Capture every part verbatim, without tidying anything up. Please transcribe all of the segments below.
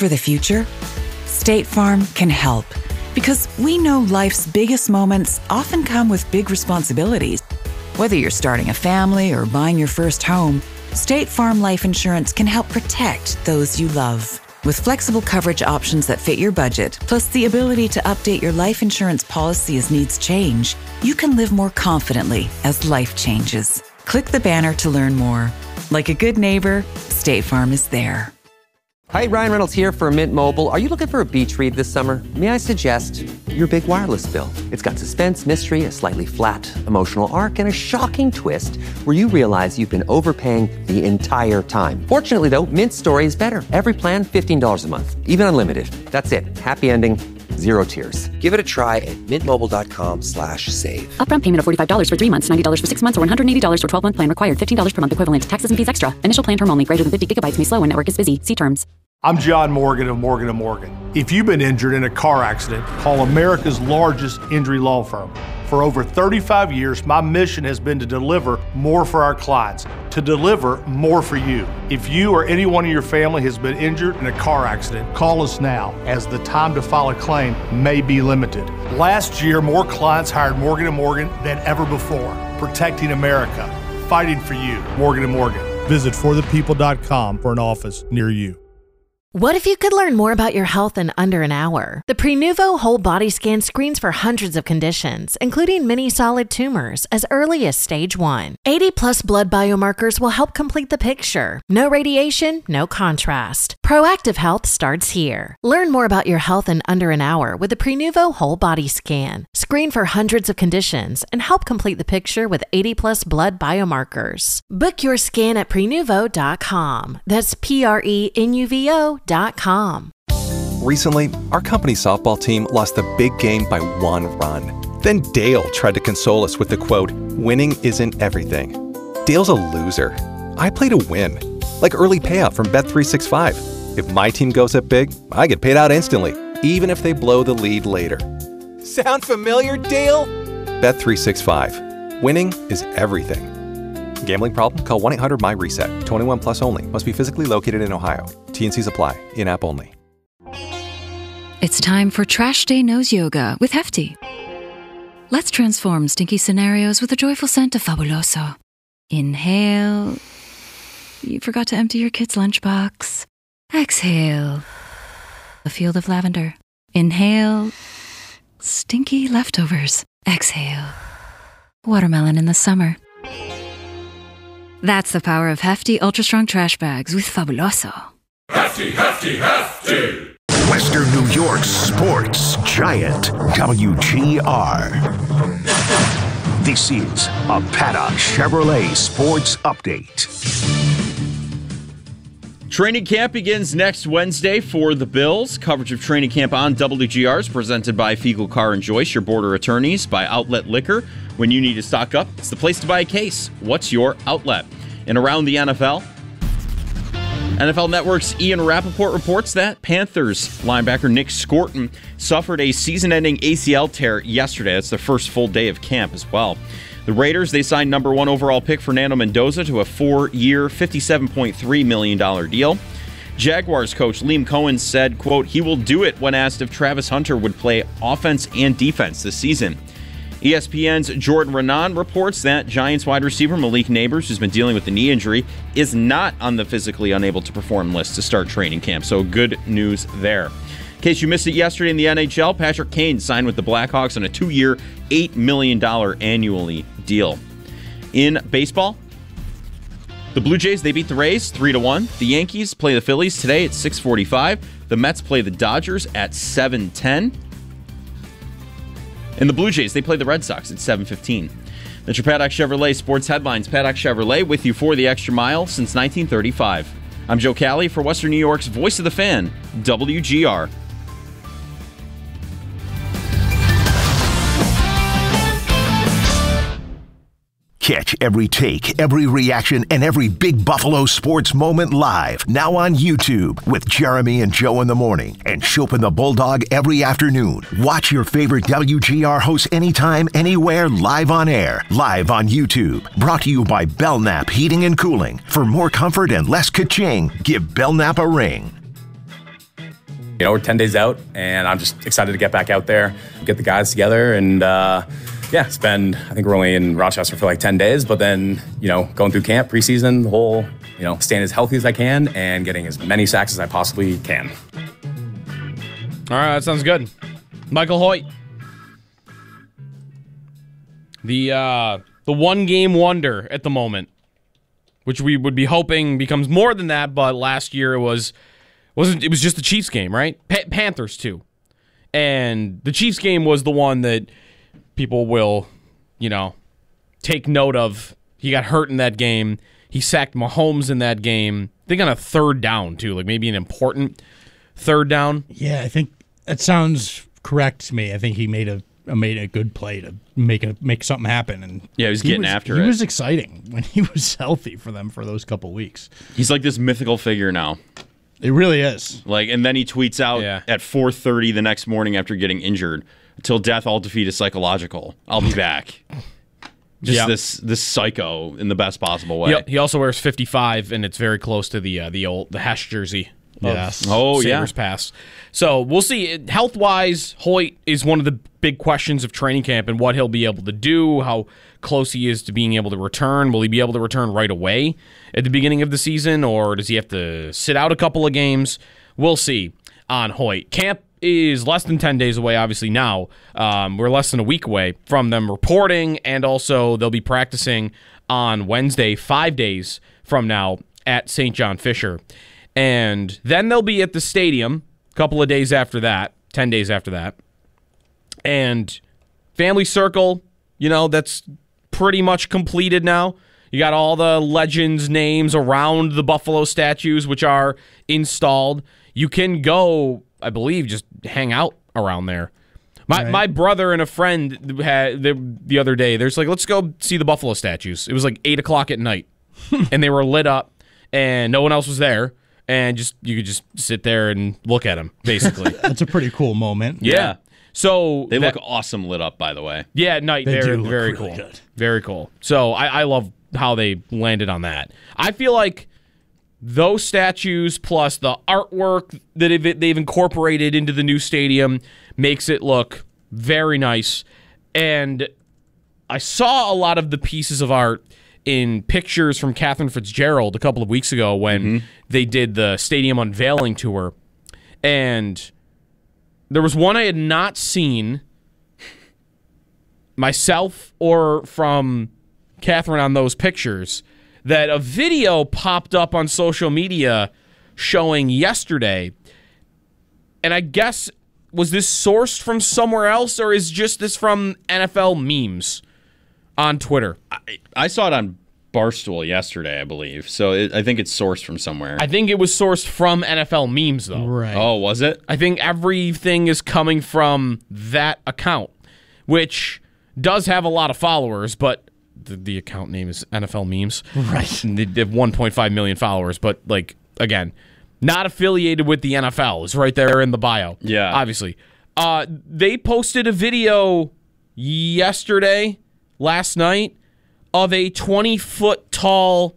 for the future? State Farm can help, because we know life's biggest moments often come with big responsibilities. Whether you're starting a family or buying your first home, State Farm Life Insurance can help protect those you love. With flexible coverage options that fit your budget, plus the ability to update your life insurance policy as needs change, you can live more confidently as life changes. Click the banner to learn more. Like a good neighbor, State Farm is there. Hi, Ryan Reynolds here for Mint Mobile. Are you looking for a beach read this summer? May I suggest your big wireless bill? It's got suspense, mystery, a slightly flat, emotional arc, and a shocking twist where you realize you've been overpaying the entire time. Fortunately, though, Mint's story is better. Every plan, fifteen dollars a month, even unlimited. That's it. Happy ending, zero tears. Give it a try at mintmobile.com slash save. Upfront payment of forty-five dollars for three months, ninety dollars for six months, or one hundred eighty dollars for twelve-month plan required. fifteen dollars per month equivalent. Taxes and fees extra. Initial plan term only. Greater than fifty gigabytes may slow when network is busy. See terms. I'm John Morgan of Morgan and Morgan. If you've been injured in a car accident, call America's largest injury law firm. For over thirty-five years, my mission has been to deliver more for our clients, to deliver more for you. If you or anyone in your family has been injured in a car accident, call us now, as the time to file a claim may be limited. Last year, more clients hired Morgan and Morgan than ever before, protecting America, fighting for you. Morgan and Morgan. Visit for the people dot com for an office near you. What if you could learn more about your health in under an hour? The Prenuvo Whole Body Scan screens for hundreds of conditions, including many solid tumors, as early as stage one. eighty plus blood biomarkers will help complete the picture. No radiation, no contrast. Proactive health starts here. Learn more about your health in under an hour with the Prenuvo Whole Body Scan. Screen for hundreds of conditions and help complete the picture with eighty plus blood biomarkers. Book your scan at prenuvo dot com. That's P R E N U V O dot com. Recently, our company softball team lost the big game by one run. Then Dale tried to console us with the quote, "Winning isn't everything." Dale's a loser. I play to win. Like early payout from Bet three sixty-five. If my team goes up big, I get paid out instantly, even if they blow the lead later. Sound familiar, Dale? Bet three sixty-five. Winning is everything. Gambling problem? Call one eight hundred M Y reset. twenty-one plus only. Must be physically located in Ohio. T and Cs apply. In-app only. It's time for Trash Day Nose Yoga with Hefty. Let's transform stinky scenarios with a joyful scent of Fabuloso. Inhale. You forgot to empty your kid's lunchbox. Exhale. A field of lavender. Inhale. Stinky leftovers. Exhale. Watermelon in the summer. That's the power of Hefty Ultra Strong Trash Bags with Fabuloso. Hefty, Hefty, Hefty! Western New York's sports giant, W G R. This is a Paddock Chevrolet Sports Update. Training camp begins next Wednesday for the Bills. Coverage of training camp on W G R is presented by Fiegel Car and Joyce, your border attorneys, by Outlet Liquor. When you need to stock up, it's the place to buy a case. What's your outlet? And around the N F L, N F L Network's Ian Rappaport reports that Panthers linebacker Nick Scorton suffered a season-ending A C L tear yesterday. That's the first full day of camp as well. The Raiders, they signed number one overall pick Fernando Mendoza to a four-year, fifty-seven point three million dollars deal. Jaguars coach Liam Cohen said, quote, he will do it when asked if Travis Hunter would play offense and defense this season. E S P N's Jordan Renan reports that Giants wide receiver Malik Nabers, who's been dealing with the knee injury, is not on the physically unable to perform list to start training camp. So good news there. In case you missed it yesterday in the N H L, Patrick Kane signed with the Blackhawks on a two-year, eight million dollars annually deal. In baseball, the Blue Jays, they beat the Rays three to one. The Yankees play the Phillies today at six forty-five. The Mets play the Dodgers at seven ten. And the Blue Jays, they play the Red Sox at seven fifteen. That's your Paddock Chevrolet Sports Headlines. Paddock Chevrolet with you for the extra mile since nineteen thirty-five. I'm Joe Cali for Western New York's Voice of the Fan, W G R. Catch every take, every reaction, and every Big Buffalo sports moment live. Now on YouTube with Jeremy and Joe in the morning and Chopin the Bulldog every afternoon. Watch your favorite W G R hosts anytime, anywhere, live on air. Live on YouTube. Brought to you by Belknap Heating and Cooling. For more comfort and less ka-ching, give Belknap a ring. You know, we're ten days out, and I'm just excited to get back out there, get the guys together, and uh, yeah, spend, I think we're only in Rochester for like ten days, but then, you know, going through camp, preseason, the whole, you know, staying as healthy as I can and getting as many sacks as I possibly can. All right, that sounds good. Michael Hoyt. The, uh, the one-game wonder at the moment, which we would be hoping becomes more than that, but last year it was... Wasn't it was just the Chiefs game, right? Pa- Panthers too. And the Chiefs game was the one that people will, you know, take note of. He got hurt in that game. He sacked Mahomes in that game. I think on a third down too, like maybe an important third down. Yeah, I think that sounds correct to me. I think he made a, a made a good play to make a make something happen, and yeah, he was getting he was, after he it. He was exciting when he was healthy for them for those couple weeks. He's like this mythical figure now. It really is. Like, and then he tweets out yeah. at four thirty the next morning after getting injured, "Until death, all defeat is psychological. I'll be back." Just yep. this this psycho in the best possible way. He, he also wears fifty-five, and it's very close to the uh, the old the hash jersey. Yes. Oh Sabres yeah. Pass. So we'll see. Health wise, Hoyt is one of the big questions of training camp and what he'll be able to do. How close he is to being able to return. Will he be able to return right away at the beginning of the season, or does he have to sit out a couple of games? We'll see on Hoyt. Camp is less than ten days away, obviously now. Um, we're less than a week away from them reporting, and also they'll be practicing on Wednesday, five days from now at Saint John Fisher. And then they'll be at the stadium a couple of days after that, ten days after that. And family circle, you know, that's pretty much completed now. You got all the legends' names around the Buffalo statues, which are installed. You can go, I believe, just hang out around there. My right. my brother and a friend had the, the other day, there's like, let's go see the Buffalo statues. It was like eight o'clock at night, and they were lit up, and no one else was there. And just you could just sit there and look at them, basically. That's a pretty cool moment. Yeah. yeah. So they that, look awesome lit up, by the way. Yeah, at night they they're do very look really cool. Good. Very cool. So I, I love how they landed on that. I feel like those statues plus the artwork that they've incorporated into the new stadium makes it look very nice. And I saw a lot of the pieces of art in pictures from Catherine Fitzgerald a couple of weeks ago when mm-hmm. they did the stadium unveiling tour. And there was one I had not seen myself or from Catherine on those pictures, that a video popped up on social media showing yesterday. And I guess, was this sourced from somewhere else, or is just this from N F L memes on Twitter? I, I saw it on Barstool yesterday, I believe. So it, I think it's sourced from somewhere. I think it was sourced from N F L memes, though. Right. Oh, was it? I think everything is coming from that account, which does have a lot of followers, but the, the account name is N F L memes. Right. And they have one point five million followers, but, like, again, not affiliated with the N F L. It's right there in the bio. Yeah. Obviously. Uh, they posted a video yesterday, last night, of a twenty-foot tall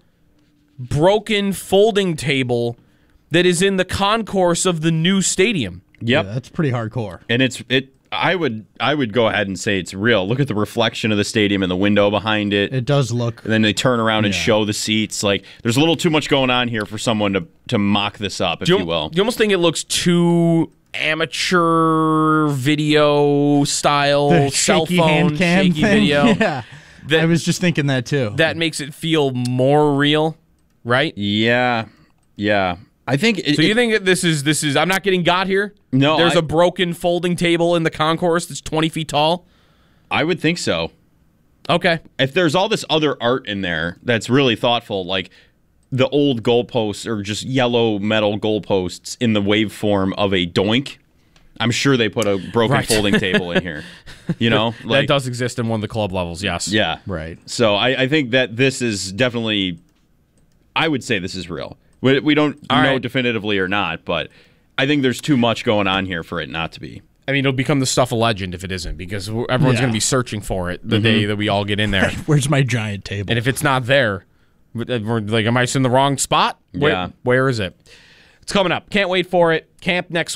broken folding table that is in the concourse of the new stadium. Yep. Yeah, that's pretty hardcore. And it's it I would I would go ahead and say it's real. Look at the reflection of the stadium and the window behind it. It does look. And then they turn around and yeah. show the seats. Like, there's a little too much going on here for someone to, to mock this up, if do you, you will. You almost think it looks too amateur video style, the cell shaky phone, hand cam shaky thing. video. Yeah. That, I was just thinking that too. That makes it feel more real, right? Yeah. Yeah. I think it, so. You it, think that this is this is? I'm not getting got here. No, there's I, a broken folding table in the concourse that's twenty feet tall. I would think so. Okay. If there's all this other art in there that's really thoughtful, like the old goalposts or just yellow metal goalposts in the waveform of a doink, I'm sure they put a broken right. folding table in here. You know, like, that does exist in one of the club levels. Yes. Yeah. Right. So I, I think that this is definitely. I would say this is real. We, we don't All know right. definitively or not, but I think there's too much going on here for it not to be. I mean, it'll become the stuff of legend if it isn't, because everyone's yeah. going to be searching for it the mm-hmm. day that we all get in there. Where's my giant table? And if it's not there, we're like, am I in the wrong spot? Where, yeah. Where is it? It's coming up. Can't wait for it. Camp next